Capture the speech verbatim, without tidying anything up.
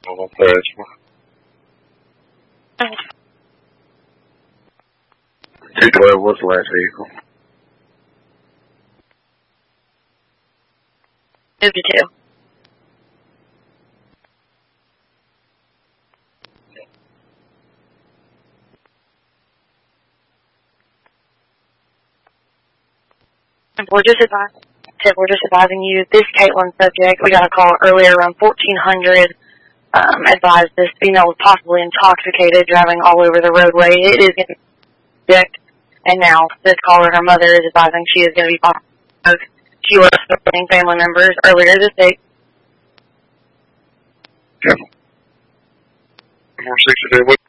Vou péssimo. two twelve, what's the last vehicle? fifty-two. We're just advising, we're just advising you, this Caitlin subject, we got a call earlier around fourteen hundred, um, advised this female was possibly intoxicated, driving all over the roadway. It is going to be subject, and now this caller, her mother, is advising she is going to be possible. She was supporting family members earlier this day. Okay. More sixty-two, what?